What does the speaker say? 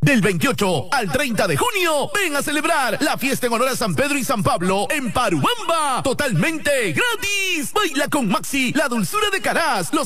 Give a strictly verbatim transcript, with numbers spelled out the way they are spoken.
Del veintiocho al treinta de junio, ven a celebrar la fiesta en honor a San Pedro y San Pablo en Paruamba. Totalmente gratis. Baila con Maxi, la dulzura de Caraz, los